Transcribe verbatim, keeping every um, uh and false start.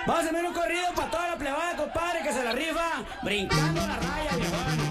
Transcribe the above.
Vamos a hacer un corrido para toda la plebada, compadre, que se la rifa brincando la raya, viejón.